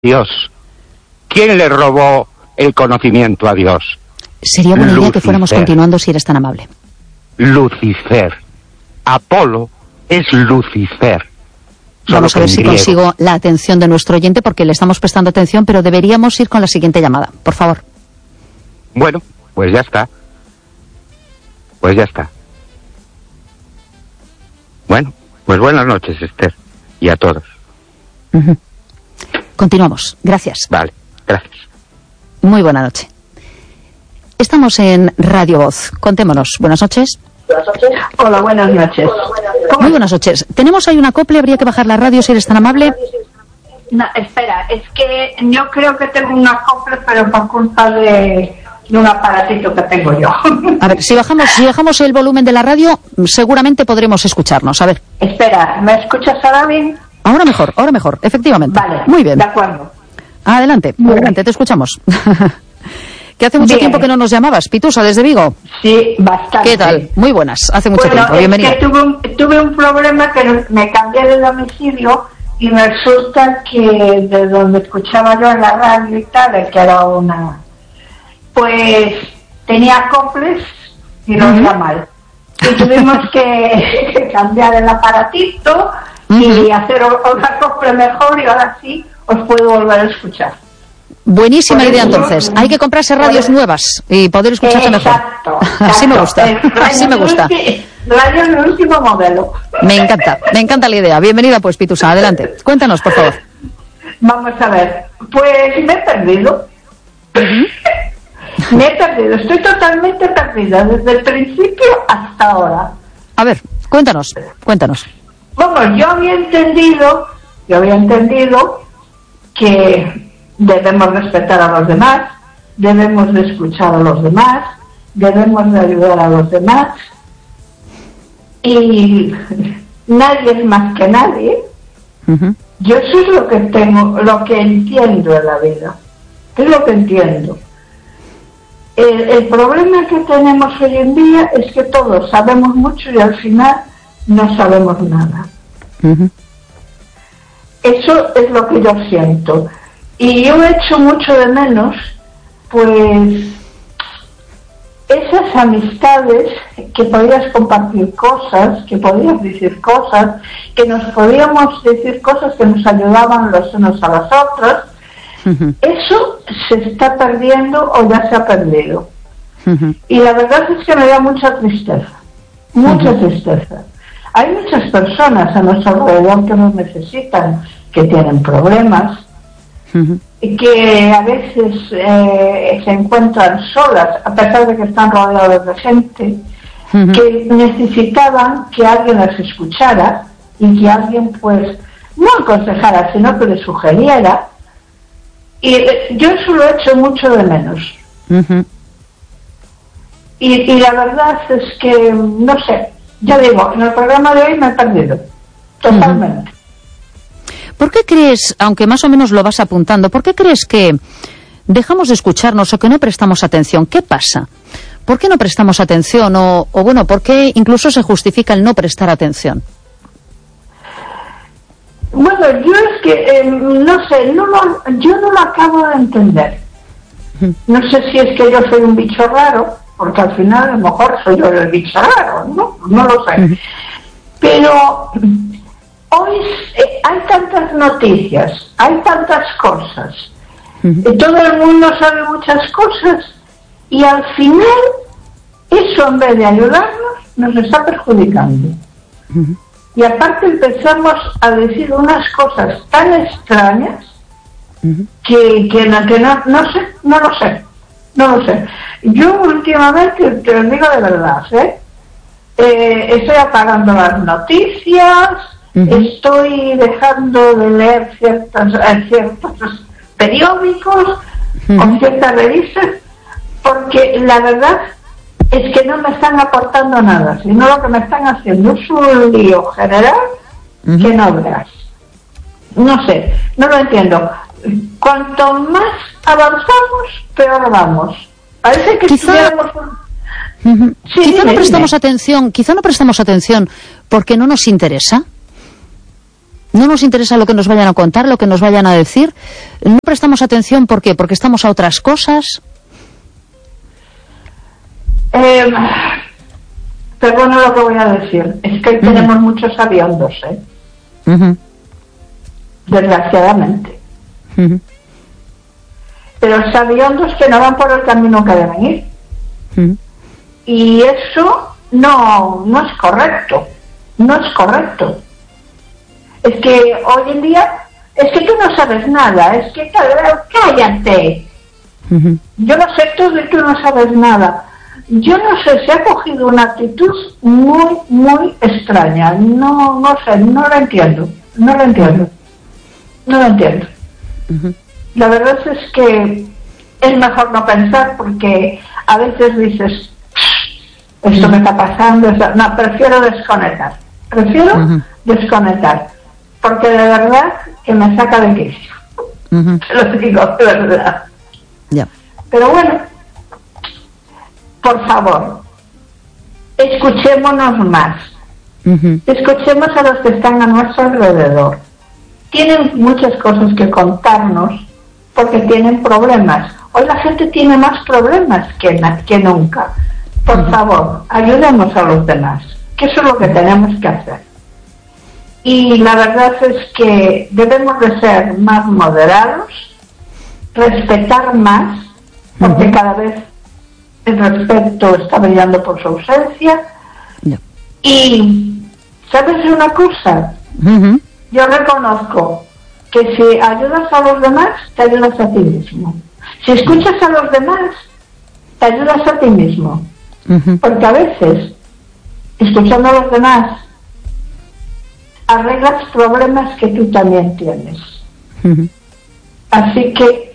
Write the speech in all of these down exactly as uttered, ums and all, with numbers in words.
Dios. ¿Quién le robó el conocimiento a Dios? Sería buena Lucifer. idea que fuéramos continuando si eres tan amable. Lucifer. Apolo es Lucifer. Solo Vamos a ver que en si griego. consigo la atención de nuestro oyente, porque le estamos prestando atención, pero deberíamos ir con la siguiente llamada. Por favor. Bueno, pues ya está. Pues ya está. Bueno, pues buenas noches, Esther. Y a todos. Uh-huh. Continuamos. Gracias. Vale, gracias. Muy buena noche. Estamos en Radio Voz. Contémonos. Buenas noches. Hola, buenas noches. Muy buenas noches. Tenemos ahí una acople, habría que bajar la radio si eres tan amable. No, espera, es que yo creo que tengo un acople, pero por culpa de, de un aparatito que tengo yo. A ver, si bajamos, si bajamos el volumen de la radio, seguramente podremos escucharnos. A ver. Espera, ¿me escuchas ahora bien? Ahora mejor, ahora mejor, efectivamente. Vale, muy bien. De acuerdo. Adelante, Muy adelante, bien. te escuchamos. Que hace mucho Bien. tiempo que no nos llamabas, Pitusa, desde Vigo. Sí, bastante. ¿Qué tal? Muy buenas, hace mucho Bueno, tiempo, es bienvenida. que tuve un, tuve un problema que me cambié de domicilio y resulta que de donde escuchaba yo en la radio y tal, que era una... Pues tenía acoples y lo oía mal. Y tuvimos que, que cambiar el aparatito y hacer un acople mejor, y ahora sí os puedo volver a escuchar. Buenísima Por idea, eso- entonces. Hay que comprarse radios por- nuevas y poder escucharse mejor. Exacto, Así me gusta, exacto. así me gusta. Radio en el último modelo. Me encanta, me encanta la idea. Bienvenida, pues, Pitusa, adelante. Cuéntanos, por favor. Vamos a ver, pues me he perdido. Me he perdido, estoy totalmente perdida, desde el principio hasta ahora. A ver, cuéntanos, cuéntanos. Vamos, yo había entendido, yo había entendido que debemos respetar a los demás, debemos de escuchar a los demás, debemos de ayudar a los demás, y nadie es más que nadie. Ujú. Yo eso es lo que tengo, lo que entiendo en la vida, es lo que entiendo. El, el problema que tenemos hoy en día es que todos sabemos mucho y al final no sabemos nada. Ujú. Eso es lo que yo siento. Y yo echo mucho de menos, pues, esas amistades que podías compartir cosas, que podías decir cosas, que nos podíamos decir cosas que nos ayudaban los unos a las otras. Ujú. Eso se está perdiendo o ya se ha perdido. Ujú. Y la verdad es que me da mucha tristeza, mucha tristeza. Hay muchas personas a nuestro alrededor que nos necesitan, que tienen problemas, Ujú. y que a veces eh, se encuentran solas, a pesar de que están rodeados de gente, Ujú. que necesitaban que alguien las escuchara y que alguien, pues, no aconsejara, sino que les sugiriera. Y eh, yo eso lo echo mucho de menos. Ujú. Y, y la verdad es que, no sé, ya digo, en el programa de hoy me he perdido, totalmente. ¿Por qué crees, aunque más o menos lo vas apuntando, por qué crees que dejamos de escucharnos o que no prestamos atención? ¿Qué pasa? ¿Por qué no prestamos atención? O, o bueno, ¿por qué incluso se justifica el no prestar atención? Bueno, yo es que, eh, no sé, no lo, yo no lo acabo de entender. No sé si es que yo soy un bicho raro, porque al final a lo mejor soy yo el bicho raro, ¿no? No lo sé. Pero hoy eh, hay tantas noticias, hay tantas cosas, y todo el mundo sabe muchas cosas, y al final eso, en vez de ayudarnos, nos está perjudicando. Y aparte empezamos a decir unas cosas tan extrañas que, que, no, que no, no sé, no lo sé, no lo sé. Yo últimamente, te lo digo de verdad, ¿eh? Eh, estoy apagando las noticias, Uh-huh. estoy dejando de leer ciertos, eh, ciertos periódicos Uh-huh. o ciertas revistas, porque la verdad es que no me están aportando nada, sino lo que me están haciendo es un lío general Uh-huh. que no veas. No sé, no lo entiendo. Cuanto más avanzamos, peor vamos. Parece que Quizá- estuviéramos... Ujú. Sí, quizá no dime, prestamos dime. atención, quizá no prestamos atención porque no nos interesa. no nos interesa lo que nos vayan a contar, lo que nos vayan a decir, no prestamos atención, ¿por qué? Porque estamos a otras cosas. Eh, perdona lo que voy a decir, es que uh-huh. tenemos muchos aviondos, ¿eh? Uh-huh. Desgraciadamente. Uh-huh. Pero sabiondos que no van por el camino que deben ir. Uh-huh. Y eso no, no es correcto, no es correcto. Es que hoy en día, es que tú no sabes nada, es que cállate. Uh-huh. Yo lo sé todo y tú no sabes nada. Yo no sé, se ha cogido una actitud muy, muy extraña. No, no sé, no lo entiendo, no lo entiendo, no lo entiendo. Uh-huh. La verdad es que es mejor no pensar, porque a veces dices, esto me está pasando, esto... no, prefiero desconectar, prefiero uh-huh. desconectar, porque de verdad que me saca de quicio. Uh-huh. Te lo digo, de verdad. Yeah. Pero bueno, por favor, escuchémonos más. Uh-huh. Escuchemos a los que están a nuestro alrededor. Tienen muchas cosas que contarnos porque tienen problemas. Hoy la gente tiene más problemas que, que nunca. Por uh-huh. favor, ayudemos a los demás, que eso es lo que tenemos que hacer. Y la verdad es que debemos de ser más moderados, respetar más, porque uh-huh. cada vez el respeto está brillando por su ausencia. No. Y, ¿sabes una cosa? Uh-huh. Yo reconozco que si ayudas a los demás, te ayudas a ti mismo. Si escuchas a los demás, te ayudas a ti mismo. Uh-huh. Porque a veces, escuchando a los demás, arreglas problemas que tú también tienes. Uh-huh. Así que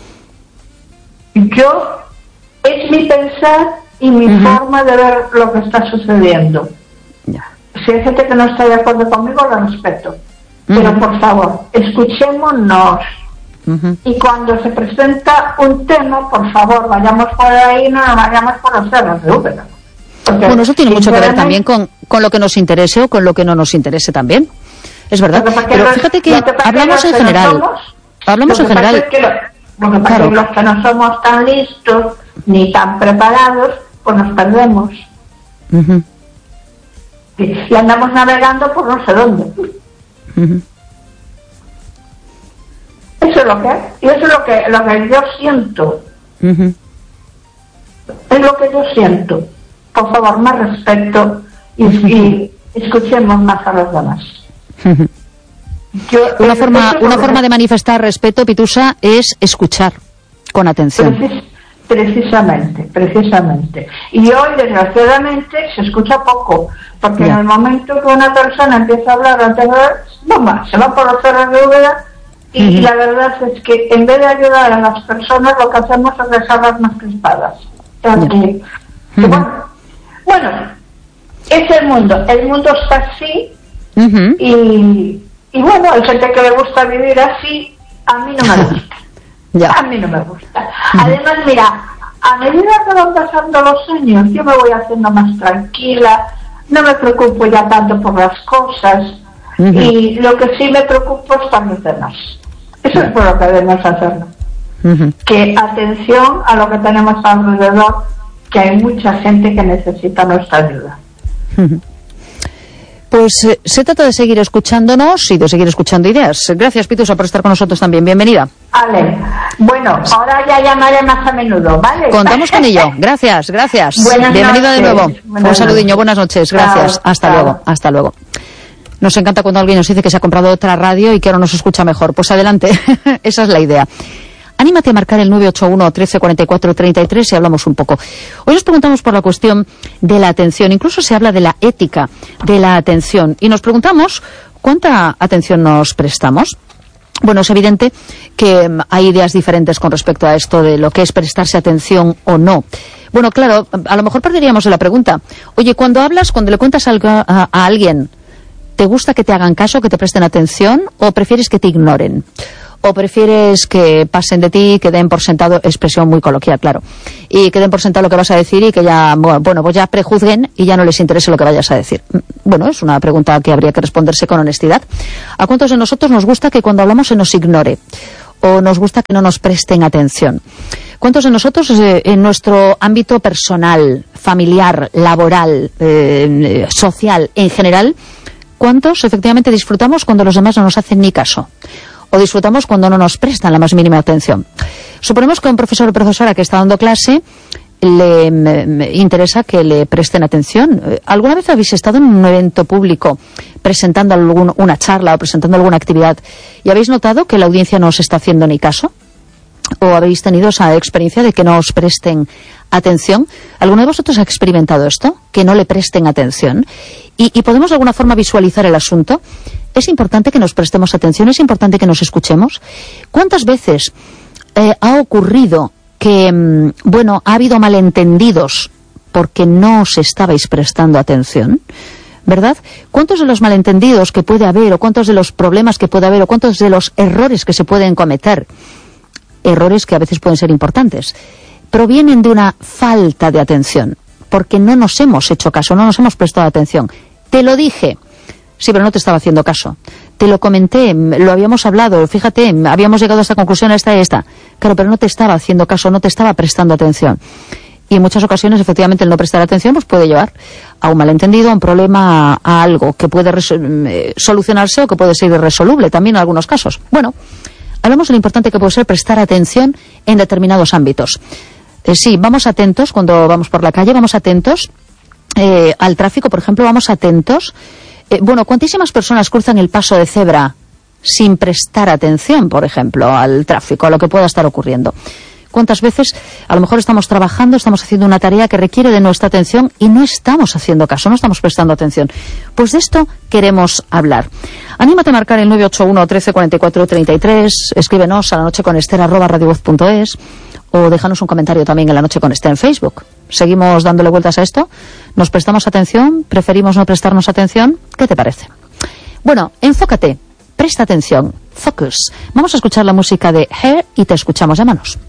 yo, es mi pensar y mi uh-huh. forma de ver lo que está sucediendo. Yeah. Si hay gente que no está de acuerdo conmigo, lo respeto. Uh-huh. Pero por favor, escuchémonos. Uh-huh. Y cuando se presenta un tema, por favor, vayamos por ahí, no nos vayamos por los cerros de Úbeda. Bueno, eso tiene mucho que ver también con, con lo que nos interese o con lo que no nos interese también. Es verdad. Pero los, fíjate que, que hablamos en general. No somos, hablamos en general. Es que lo, lo que pasa claro. es que los que no somos tan listos ni tan preparados, pues nos perdemos. Uh-huh. Y, y andamos navegando por no sé dónde. Uh-huh. Eso es lo que es, y eso es lo que, lo que yo siento. Uh-huh. Es lo que yo siento. Por favor, más respeto y, uh-huh. y escuchemos más a los demás. Uh-huh. Yo, una eh, forma, una forma de manifestar respeto, Pitusa, es escuchar con atención. Precis, precisamente, precisamente. Y hoy, desgraciadamente, se escucha poco, porque yeah. en el momento que una persona empieza a hablar antes de bomba, se va por los cerros de Úbeda. Y uh-huh. la verdad es que en vez de ayudar a las personas, lo que hacemos es dejarlas más crispadas. O sea, que, uh-huh. que bueno, bueno, es el mundo. El mundo está así uh-huh. y, y bueno, hay gente que le gusta vivir así. A mí no me gusta. Yeah. A mí no me gusta. Uh-huh. Además, mira, a medida que van pasando los años, yo me voy haciendo más tranquila, no me preocupo ya tanto por las cosas. Uh-huh. Y lo que sí me preocupa es para los demás. Eso es por lo que debemos hacerlo. Uh-huh. Que atención a lo que tenemos alrededor, que hay mucha gente que necesita nuestra ayuda. Uh-huh. Pues eh, se trata de seguir escuchándonos y de seguir escuchando ideas. Gracias, Pitusa, por estar con nosotros también. Bienvenida. Vale. Bueno, ahora ya llamaré más a menudo, ¿vale? Contamos con ello. Gracias, gracias. Buenas Bienvenida noches. de nuevo. Buenas Un saludiño. Buenas noches. Gracias. Chao, hasta chao. luego. Hasta luego. Nos encanta cuando alguien nos dice que se ha comprado otra radio y que ahora nos escucha mejor. Pues adelante, esa es la idea. Anímate a marcar el nueve ocho uno, trece cuarenta y cuatro, treinta y tres y hablamos un poco. Hoy nos preguntamos por la cuestión de la atención. Incluso se habla de la ética de la atención. Y nos preguntamos cuánta atención nos prestamos. Bueno, es evidente que hay ideas diferentes con respecto a esto de lo que es prestarse atención o no. Bueno, claro, a lo mejor perderíamos la pregunta. Oye, cuando hablas, cuando le cuentas algo a, a alguien, ¿te gusta que te hagan caso, que te presten atención o prefieres que te ignoren? ¿O prefieres que pasen de ti, que den por sentado, expresión muy coloquial, claro, y que den por sentado lo que vas a decir y que ya, bueno, pues ya prejuzguen y ya no les interese lo que vayas a decir? Bueno, es una pregunta que habría que responderse con honestidad. ¿A cuántos de nosotros nos gusta que cuando hablamos se nos ignore? ¿O nos gusta que no nos presten atención? ¿Cuántos de nosotros eh, en nuestro ámbito personal, familiar, laboral, eh, social, en general, cuántos efectivamente disfrutamos cuando los demás no nos hacen ni caso? ¿O disfrutamos cuando no nos prestan la más mínima atención? Suponemos que a un profesor o profesora que está dando clase le me, me interesa que le presten atención. ¿Alguna vez habéis estado en un evento público presentando algún, una charla o presentando alguna actividad y habéis notado que la audiencia no os está haciendo ni caso? ¿O habéis tenido esa experiencia de que no os presten atención? ¿Alguno de vosotros ha experimentado esto? Que no le presten atención. ¿Y, y podemos de alguna forma visualizar el asunto? ¿Es importante que nos prestemos atención? ¿Es importante que nos escuchemos? ¿Cuántas veces eh, ha ocurrido que, mmm, bueno, ha habido malentendidos porque no os estabais prestando atención? ¿Verdad? ¿Cuántos de los malentendidos que puede haber, o cuántos de los problemas que puede haber, o cuántos de los errores que se pueden cometer, errores que a veces pueden ser importantes, provienen de una falta de atención? Porque no nos hemos hecho caso, no nos hemos prestado atención. Te lo dije. Sí, pero no te estaba haciendo caso. Te lo comenté, lo habíamos hablado, fíjate, habíamos llegado a esta conclusión, a esta y esta. Claro, pero no te estaba haciendo caso, no te estaba prestando atención. Y en muchas ocasiones, efectivamente, el no prestar atención pues puede llevar a un malentendido, a un problema, a, a algo que puede eh, solucionarse o que puede ser irresoluble también en algunos casos. Bueno, hablamos de lo importante que puede ser prestar atención en determinados ámbitos. Eh, sí, vamos atentos cuando vamos por la calle, vamos atentos eh, al tráfico, por ejemplo, vamos atentos. Eh, bueno, ¿cuantísimas personas cruzan el paso de cebra sin prestar atención, por ejemplo, al tráfico, a lo que pueda estar ocurriendo? ¿Cuántas veces a lo mejor estamos trabajando, estamos haciendo una tarea que requiere de nuestra atención y no estamos haciendo caso, no estamos prestando atención? Pues de esto queremos hablar. Anímate a marcar el nueve ocho uno, trece, cuarenta y cuatro, treinta y tres, escríbenos a la noche con Esther arroba radiovoz punto es o déjanos un comentario también en La Noche con Esther en Facebook. ¿Seguimos dándole vueltas a esto? ¿Nos prestamos atención? ¿Preferimos no prestarnos atención? ¿Qué te parece? Bueno, enfócate, presta atención, focus. Vamos a escuchar la música de Hair y te escuchamos, llámanos.